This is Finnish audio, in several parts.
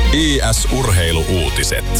IS-urheilu-uutiset.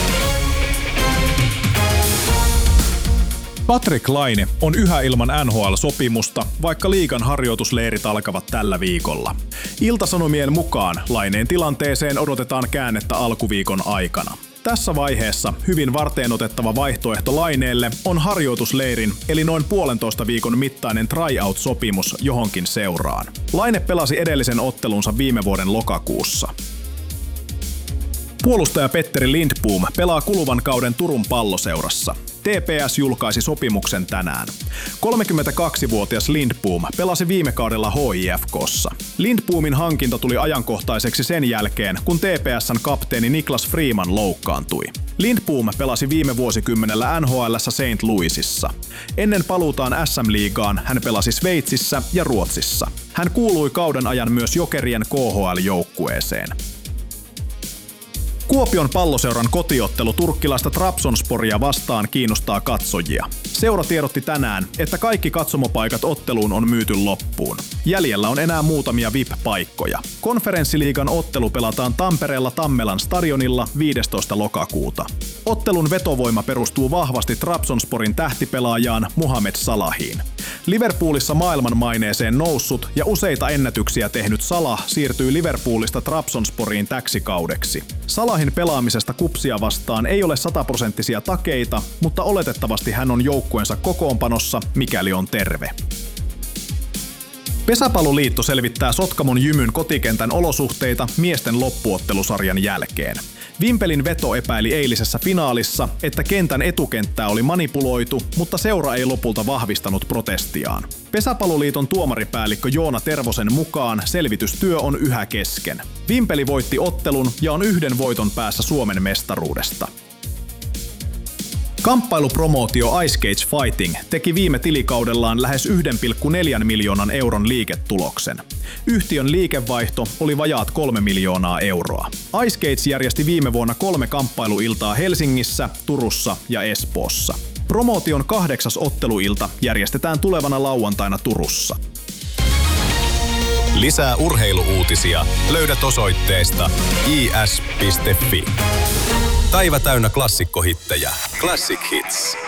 Patrik Laine on yhä ilman NHL-sopimusta, vaikka liigan harjoitusleirit alkavat tällä viikolla. Ilta-Sanomien mukaan Laineen tilanteeseen odotetaan käännettä alkuviikon aikana. Tässä vaiheessa hyvin varteenotettava vaihtoehto Laineelle on harjoitusleirin eli noin 1,5 viikon mittainen tryout-sopimus johonkin seuraan. Laine pelasi edellisen ottelunsa viime vuoden lokakuussa. Puolustaja Petteri Lindboom pelaa kuluvan kauden Turun Palloseurassa. TPS julkaisi sopimuksen tänään. 32-vuotias Lindboom pelasi viime kaudella HIFK:ssa. Lindboomin hankinta tuli ajankohtaiseksi sen jälkeen, kun TPS:n kapteeni Niklas Freeman loukkaantui. Lindboom pelasi viime vuosikymmenellä NHL:ssä St. Louisissa. Ennen paluutaan SM-liigaan hän pelasi Sveitsissä ja Ruotsissa. Hän kuului kauden ajan myös Jokerien KHL-joukkueeseen. Kuopion Palloseuran kotiottelu turkkilaista Trabzonsporia vastaan kiinnostaa katsojia. Seura tiedotti tänään, että kaikki katsomopaikat otteluun on myyty loppuun. Jäljellä on enää muutamia VIP-paikkoja. Konferenssiliigan ottelu pelataan Tampereella Tammelan stadionilla 15. lokakuuta. Ottelun vetovoima perustuu vahvasti Trabzonsporin tähtipelaajaan Mohamed Salahiin. Liverpoolissa maailmanmaineeseen noussut ja useita ennätyksiä tehnyt Salah siirtyy Liverpoolista Trabzonsporiin täksi kaudeksi. Salahin pelaamisesta Kupsia vastaan ei ole 100% takeita, mutta oletettavasti hän on joukkueensa kokoonpanossa, mikäli on terve. Pesäpalloliitto selvittää Sotkamon Jymyn kotikentän olosuhteita miesten loppuottelusarjan jälkeen. Vimpelin Veto epäili eilisessä finaalissa, että kentän etukenttää oli manipuloitu, mutta seura ei lopulta vahvistanut protestiaan. Pesäpalloliiton tuomaripäällikkö Joona Tervosen mukaan selvitystyö on yhä kesken. Vimpeli voitti ottelun ja on 1 voiton päässä Suomen mestaruudesta. Kamppailupromootio Ice Cage Fighting teki viime tilikaudellaan lähes 1,4 miljoonan euron liiketuloksen. Yhtiön liikevaihto oli vajaat 3 miljoonaa euroa. Ice Cage järjesti viime vuonna 3 kamppailuiltaa Helsingissä, Turussa ja Espoossa. Promootion 8. otteluilta järjestetään tulevana lauantaina Turussa. Lisää urheilu-uutisia löydät osoitteesta is.fi. Päivä täynnä klassikkohittejä. Classic Hits.